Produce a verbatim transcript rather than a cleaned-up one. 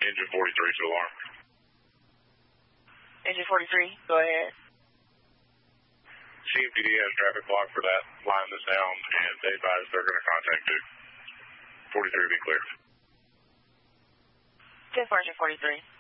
Engine forty-three to alarm. Engine forty-three, go ahead. C M P D has traffic block for that line that's down, and they advise they're going to contact you. forty-three will be clear. ten four, forty-three.